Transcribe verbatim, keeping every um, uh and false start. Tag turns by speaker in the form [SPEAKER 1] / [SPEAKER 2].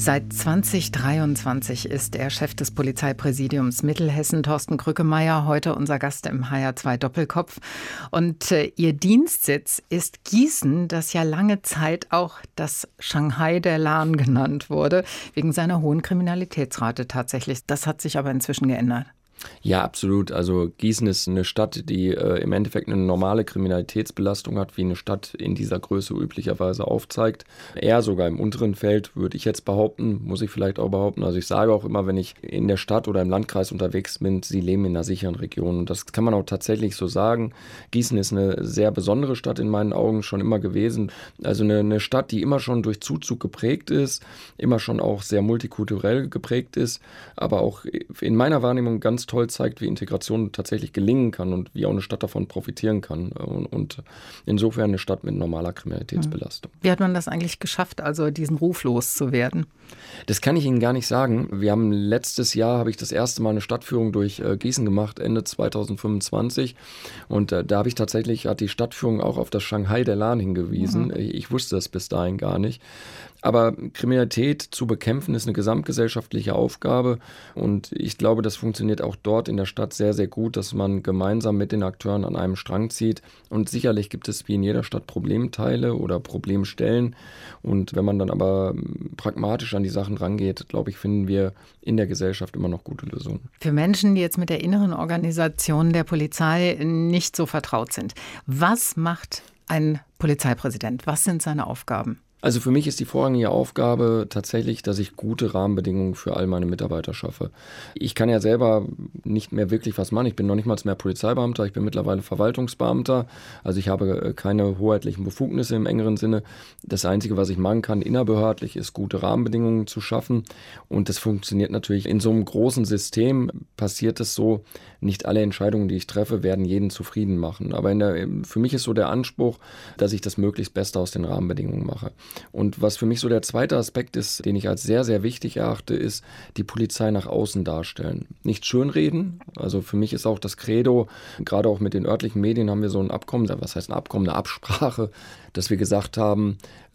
[SPEAKER 1] Seit zwanzig dreiundzwanzig ist er Chef des Polizeipräsidiums Mittelhessen, Thorsten Krückemeier, heute unser Gast im H R zwei Doppelkopf. Und äh, Ihr Dienstsitz ist Gießen, das ja lange Zeit auch das Shanghai der Lahn genannt wurde, wegen seiner hohen Kriminalitätsrate tatsächlich. Das hat sich aber inzwischen geändert.
[SPEAKER 2] Ja, absolut. Also Gießen ist eine Stadt, die äh, im Endeffekt eine normale Kriminalitätsbelastung hat, wie eine Stadt in dieser Größe üblicherweise aufzeigt. Eher sogar im unteren Feld, würde ich jetzt behaupten, muss ich vielleicht auch behaupten. Also ich sage auch immer, wenn ich in der Stadt oder im Landkreis unterwegs bin, sie leben in einer sicheren Region. Und das kann man auch tatsächlich so sagen. Gießen ist eine sehr besondere Stadt in meinen Augen schon immer gewesen. Also eine, eine Stadt, die immer schon durch Zuzug geprägt ist, immer schon auch sehr multikulturell geprägt ist, aber auch in meiner Wahrnehmung ganz toll zeigt, wie Integration tatsächlich gelingen kann und wie auch eine Stadt davon profitieren kann. Und, und insofern eine Stadt mit normaler Kriminalitätsbelastung.
[SPEAKER 1] Wie hat man das eigentlich geschafft, also diesen Ruf loszuwerden?
[SPEAKER 2] Das kann ich Ihnen gar nicht sagen. Wir haben letztes Jahr, habe ich das erste Mal eine Stadtführung durch äh, Gießen gemacht, Ende zwanzig fünfundzwanzig. Und äh, da habe ich tatsächlich, hat die Stadtführung auch auf das Shanghai der Lahn hingewiesen. Mhm. Ich wusste das bis dahin gar nicht. Aber Kriminalität zu bekämpfen ist eine gesamtgesellschaftliche Aufgabe und ich glaube, das funktioniert auch dort in der Stadt sehr, sehr gut, dass man gemeinsam mit den Akteuren an einem Strang zieht und sicherlich gibt es wie in jeder Stadt Problemteile oder Problemstellen und wenn man dann aber pragmatisch an die Sachen rangeht, glaube ich, finden wir in der Gesellschaft immer noch gute Lösungen.
[SPEAKER 1] Für Menschen, die jetzt mit der inneren Organisation der Polizei nicht so vertraut sind, was macht ein Polizeipräsident? Was sind seine Aufgaben?
[SPEAKER 2] Also für mich ist die vorrangige Aufgabe tatsächlich, dass ich gute Rahmenbedingungen für all meine Mitarbeiter schaffe. Ich kann ja selber nicht mehr wirklich was machen. Ich bin noch nicht mal mehr Polizeibeamter, ich bin mittlerweile Verwaltungsbeamter. Also ich habe keine hoheitlichen Befugnisse im engeren Sinne. Das Einzige, was ich machen kann innerbehördlich, ist gute Rahmenbedingungen zu schaffen. Und das funktioniert natürlich in so einem großen System, passiert es so, nicht alle Entscheidungen, die ich treffe, werden jeden zufrieden machen. Aber in der, für mich ist so der Anspruch, dass ich das möglichst Beste aus den Rahmenbedingungen mache. Und was für mich so der zweite Aspekt ist, den ich als sehr, sehr wichtig erachte, ist die Polizei nach außen darstellen. Nicht schönreden, also für mich ist auch das Credo, gerade auch mit den örtlichen Medien haben wir so ein Abkommen, was heißt ein Abkommen, eine Absprache, dass wir gesagt haben,